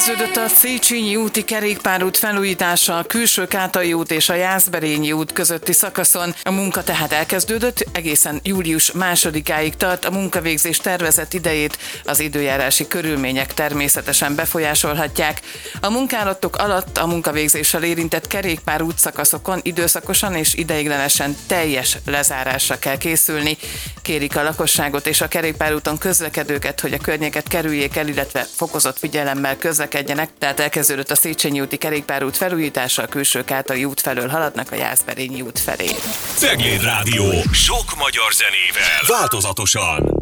Elkezdődött a Széchenyi úti kerékpárút felújítása a külső Kátai út és a Jászberényi út közötti szakaszon. A munka tehát elkezdődött, egészen július 2-áig tart. A munkavégzés tervezett idejét az időjárási körülmények természetesen befolyásolhatják. A munkálatok alatt a munkavégzéssel érintett kerékpárút szakaszokon időszakosan és ideiglenesen teljes lezárásra kell készülni. Kérik a lakosságot és a kerékpárúton közlekedőket, hogy a környéket kerüljék el, illetve fokozott figyelemmel közlekedjenek, tehát elkezdődött a Széchenyi úti kerékpárút felújítása, a külső Kátai út felől haladnak a Jászberényi út felé. Cegléd Rádió. Sok magyar zenével. Változatosan.